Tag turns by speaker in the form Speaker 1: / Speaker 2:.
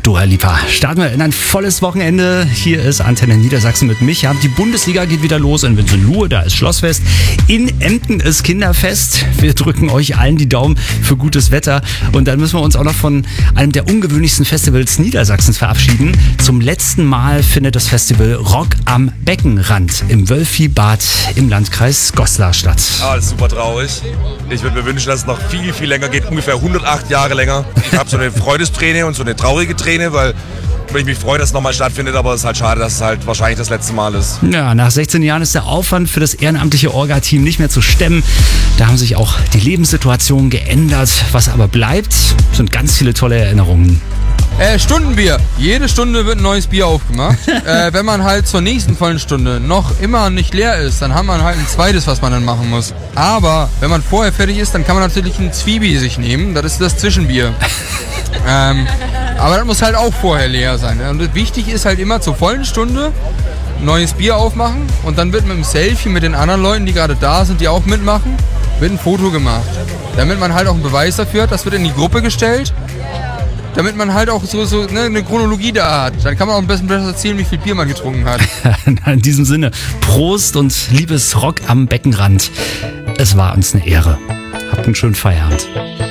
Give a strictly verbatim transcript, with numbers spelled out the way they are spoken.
Speaker 1: Dua Lipa. Starten wir in ein volles Wochenende. Hier ist Antenne Niedersachsen mit Micha. Die Bundesliga geht wieder los in Winsenlohe, da ist Schlossfest. In Emden ist Kinderfest. Wir drücken euch allen die Daumen für gutes Wetter. Und dann müssen wir uns auch noch von einem der ungewöhnlichsten Festivals Niedersachsens verabschieden. Zum letzten Mal findet das Festival Rock am Beckenrand im Wölfibad im Landkreis Goslar statt.
Speaker 2: Ah, das ist super traurig. Ich würde mir wünschen, dass es noch viel, viel länger geht. Ungefähr hundertacht Jahre länger. Ich habe so eine Freudesträne und so eine traurige Träne, weil ich mich freue, dass es nochmal stattfindet, aber es ist halt schade, dass es halt wahrscheinlich das letzte Mal ist.
Speaker 1: Ja, nach sechzehn Jahren ist der Aufwand für das ehrenamtliche Orga-Team nicht mehr zu stemmen. Da haben sich auch die Lebenssituationen geändert. Was aber bleibt, sind ganz viele tolle Erinnerungen.
Speaker 3: Äh, Stundenbier. Jede Stunde wird ein neues Bier aufgemacht. äh, wenn man halt zur nächsten vollen Stunde noch immer nicht leer ist, dann hat man halt ein zweites, was man dann machen muss. Aber wenn man vorher fertig ist, dann kann man natürlich ein Zwiebel sich nehmen. Das ist das Zwischenbier. ähm, aber das muss halt auch vorher leer sein. Und wichtig ist halt immer zur vollen Stunde neues Bier aufmachen und dann wird mit einem Selfie mit den anderen Leuten, die gerade da sind, die auch mitmachen, wird ein Foto gemacht. Damit man halt auch einen Beweis dafür hat. Das wird in die Gruppe gestellt. Damit man halt auch so, so ne, eine Chronologie da hat. Dann kann man auch am besten besser erzählen, wie viel Bier man getrunken hat.
Speaker 1: In diesem Sinne, Prost und liebes Rock am Beckenrand. Es war uns eine Ehre. Habt einen schönen Feierabend.